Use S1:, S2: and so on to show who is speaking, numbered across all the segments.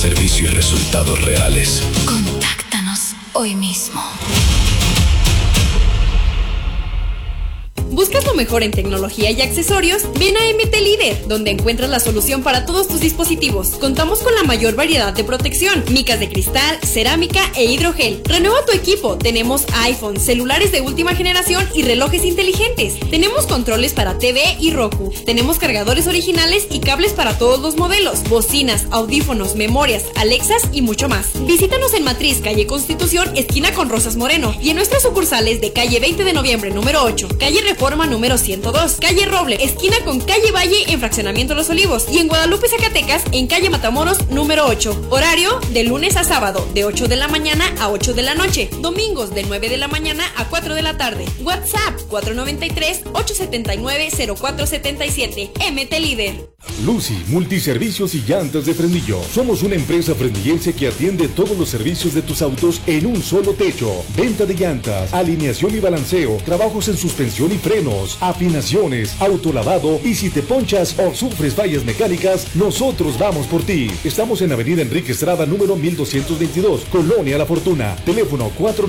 S1: servicio y resultados reales.
S2: Contáctanos hoy mismo.
S3: ¿Buscas lo mejor en tecnología y accesorios? Ven a MT Líder, donde encuentras la solución para todos tus dispositivos. Contamos con la mayor variedad de protección, micas de cristal, cerámica e hidrogel. Renueva tu equipo. Tenemos iPhone, celulares de última generación y relojes inteligentes. Tenemos controles para TV y Roku. Tenemos cargadores originales y cables para todos los modelos, bocinas, audífonos, memorias, Alexas y mucho más. Visítanos en Matriz, calle Constitución, esquina con Rosas Moreno, y en nuestras sucursales de calle 20 de noviembre número 8, calle Reforma número 102, calle Roble, esquina con calle Valle en Fraccionamiento Los Olivos, y en Guadalupe, Zacatecas, en calle Matamoros número 8. Horario de lunes a sábado, de 8 de la mañana a 8 de la noche. Domingos de 9 de la mañana a 4 de la tarde. WhatsApp 493-879-0477. MT Líder.
S4: Lucy, multiservicios y llantas de Fresnillo. Somos una empresa fresnillense que atiende todos los servicios de tus autos en un solo techo. Venta de llantas, alineación y balanceo, trabajos en suspensión y frenos, afinaciones, autolavado, y si te ponchas o sufres fallas mecánicas, nosotros vamos por ti. Estamos en Avenida Enrique Estrada número 1222, Colonia La Fortuna. Teléfono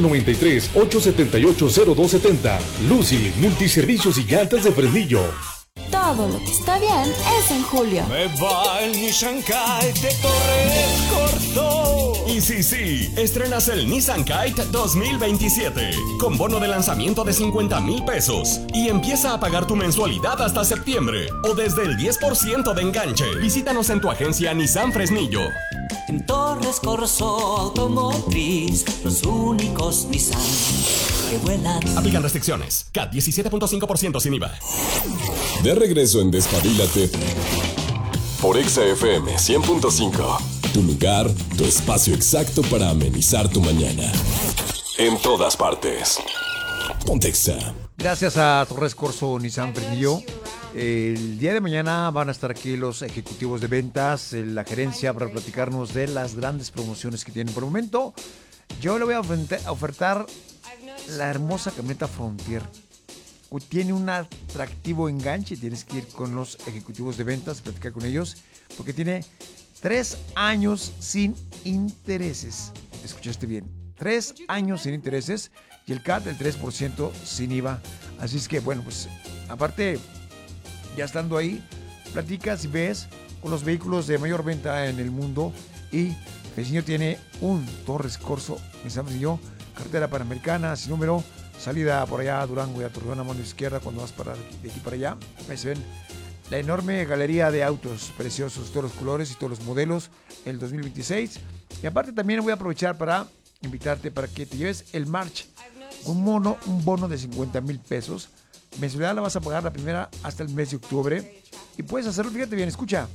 S4: 493-878-0270. Lucy, multiservicios y llantas de Fresnillo.
S2: Todo lo que está bien es en julio.
S5: Me va el Nissan Kite de Torres Corzo.
S6: Y sí, estrenas el Nissan Kite 2027 con bono de lanzamiento de 50,000 pesos y empieza a pagar tu mensualidad hasta septiembre o desde el 10% de enganche. Visítanos en tu agencia Nissan Fresnillo.
S7: En Torres Corzo Automotriz, los únicos Nissan que vuelan.
S6: Aplican restricciones. CAT 17.5% sin IVA.
S1: De regreso en Despabilate por Exa FM 100.5. Tu lugar, tu espacio exacto para amenizar tu mañana. En todas partes. Ponte Exa.
S8: Gracias a Torres Corzo Nissan Fresnillo. El día de mañana van a estar aquí los ejecutivos de ventas, la gerencia, para platicarnos de las grandes promociones que tienen por el momento. Yo le voy a ofertar la hermosa camioneta Frontier. Tiene un atractivo enganche. Tienes que ir con los ejecutivos de ventas, platicar con ellos, porque tiene 3 años sin intereses. Escuchaste bien, 3 años sin intereses y el CAT del 3% sin IVA. Así es que, bueno, pues aparte, ya estando ahí, platicas y ves con los vehículos de mayor venta en el mundo. Y el señor tiene un Torres Corzo, yo, carretera panamericana, sin número, salida por allá a Durango y a Torreón a mano izquierda cuando vas de aquí para allá. Ahí se ven la enorme galería de autos preciosos, todos los colores y todos los modelos, el 2026. Y aparte también voy a aprovechar para invitarte para que te lleves el March, un bono de 50,000 pesos. Mensualidad la vas a pagar la primera hasta el mes de octubre. Y puedes hacerlo, fíjate bien, escucha.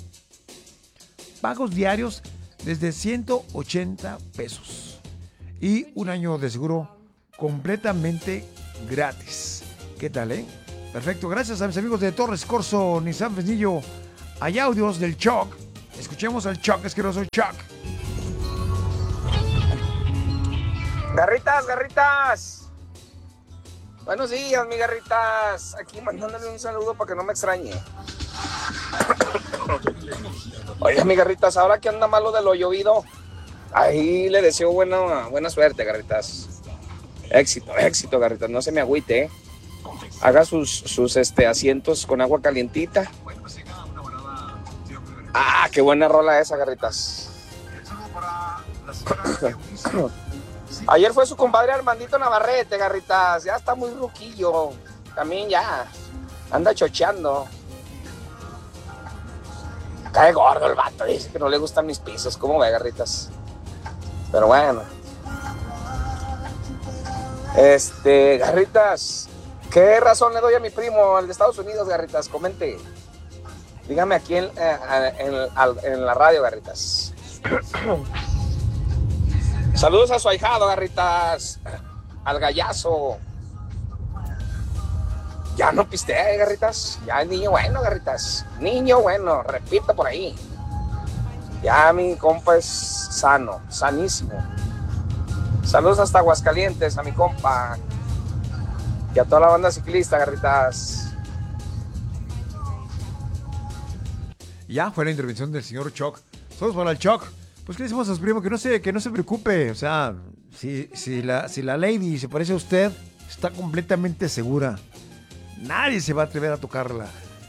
S8: Pagos diarios desde 180 pesos. Y un año de seguro completamente gratis. ¿Qué tal, Perfecto, gracias a mis amigos de Torres Corzo Nissan Fresnillo. Hay audios del Choc. Escuchemos al Choc, asqueroso Choc.
S9: Garritas. Buenos días, mi Garritas. Aquí mandándole un saludo para que no me extrañe. Oye, mi Garritas, ahora que anda malo de lo llovido, ahí le deseo buena suerte, Garritas. Éxito, Garritas. No se me agüite, Haga sus asientos con agua calientita. Ah, qué buena rola esa, Garritas. Ayer fue su compadre Armandito Navarrete, Garritas. Ya está muy ruquillo. También ya anda chocheando. Cae gordo el vato. Dice que no le gustan mis pisos. ¿Cómo ve, Garritas? Pero bueno. Garritas, ¿qué razón le doy a mi primo, al de Estados Unidos, Garritas? Comente. Dígame aquí en la radio, Garritas. Saludos a su ahijado, Garritas. Al gallazo. Ya no pistea, Garritas. Ya es niño bueno, Garritas. Niño bueno, repito por ahí. Ya mi compa es sano, sanísimo. Saludos hasta Aguascalientes a mi compa. Y a toda la banda ciclista, Garritas.
S8: Ya fue la intervención del señor Choc. Saludos para el Choc. Pues ¿qué le decimos a su primo? Que no se preocupe. O sea, si la lady se parece a usted, está completamente segura. Nadie se va a atrever a tocarla.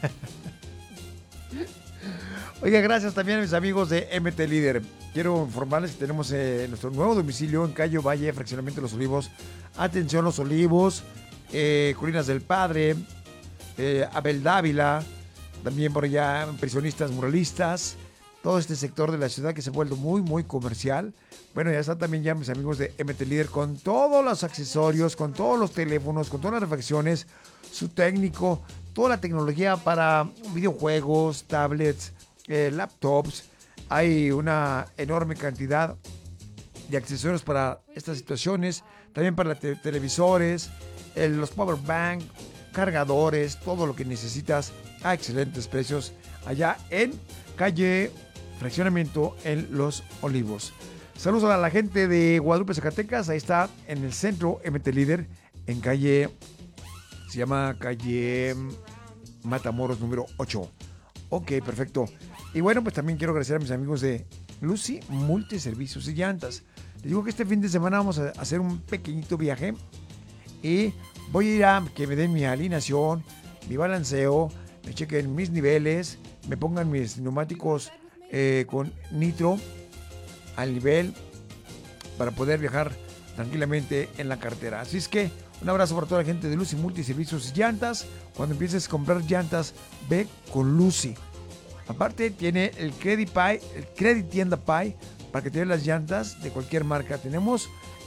S8: Oiga, gracias también a mis amigos de MT Líder. Quiero informarles que tenemos nuestro nuevo domicilio en Cayo Valle, Fraccionamiento Los Olivos. Atención, Los Olivos, Colinas del Padre, Abel Dávila, también por allá impresionistas, muralistas, todo este sector de la ciudad que se ha vuelto muy, muy comercial. Bueno, ya están también ya mis amigos de MT Líder con todos los accesorios, con todos los teléfonos, con todas las refacciones, su técnico, toda la tecnología para videojuegos, tablets, laptops. Hay una enorme cantidad de accesorios para estas situaciones, también para televisores, los power bank, cargadores, todo lo que necesitas a excelentes precios allá en calle Fraccionamiento en Los Olivos. Saludos a la gente de Guadalupe, Zacatecas. Ahí está en el centro MT Líder, en calle, se llama calle Matamoros número 8. Ok, perfecto. Y bueno, pues también quiero agradecer a mis amigos de Lucy Multiservicios y Llantas. Les digo que este fin de semana vamos a hacer un pequeñito viaje y voy a ir a que me den mi alineación, mi balanceo, me chequen mis niveles, me pongan mis neumáticos con nitro al nivel para poder viajar tranquilamente en la carretera. Así es que un abrazo para toda la gente de Lucy Multiservicios y Llantas. Cuando empieces a comprar llantas, ve con Lucy. Aparte tiene el Credit Tienda Pi para que te den las llantas de cualquier marca. Tenemos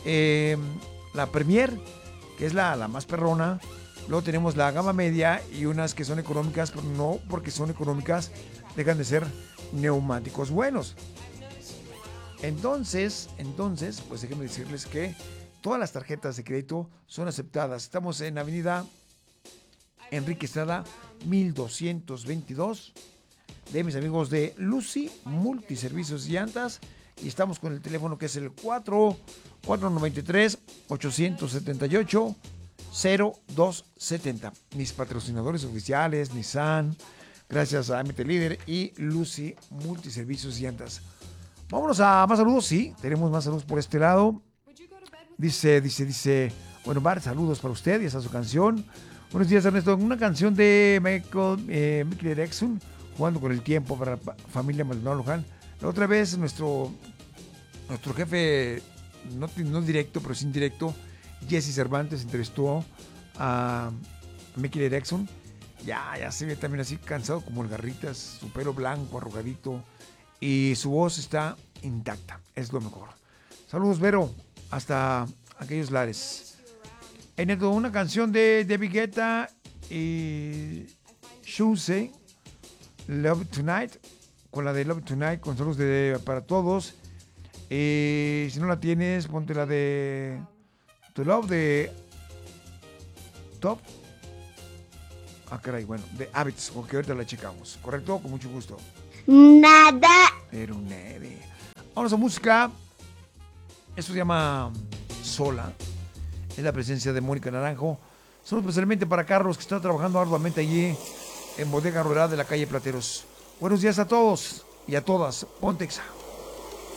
S8: la Premier, que es la más perrona. Luego tenemos la gama media y unas que son económicas, pero no porque son económicas dejan de ser neumáticos buenos. Entonces, pues déjenme decirles que todas las tarjetas de crédito son aceptadas. Estamos en Avenida Enrique Estrada, 1222, de mis amigos de Lucy Multiservicios y Llantas. Y estamos con el teléfono que es el 493-878-0270. Mis patrocinadores oficiales, Nissan, gracias a MT Líder y Lucy Multiservicios y Llantas. Vámonos a más saludos. Sí, tenemos más saludos por este lado. Dice, bueno, varios saludos para usted y esa es su canción. Buenos días, Ernesto. Una canción de Michael Jackson, Jugando con el Tiempo, para la familia Maldonado Luján. La otra vez nuestro jefe, no directo, pero sí indirecto, Jesse Cervantes, entrevistó a Michael Jackson. Ya se ve también así cansado como el Garritas, su pelo blanco, arrugadito, y su voz está intacta, es lo mejor. Saludos, Vero, hasta aquellos lares. En esto, una canción de David Guetta y Shuse, Love Tonight, con la de Love Tonight, con saludos para todos. Si no la tienes, ponte la de To Love de Top. Caray, bueno, de Habits, porque ahorita la checamos, ¿correcto? Con mucho gusto.
S10: Nada.
S8: Pero neve. Vamos a música. Esto se llama Sola. Es la presencia de Mónica Naranjo. Saludos especialmente para Carlos, que está trabajando arduamente allí en Bodega Rural de la calle Plateros. Buenos días a todos y a todas. Pontexa.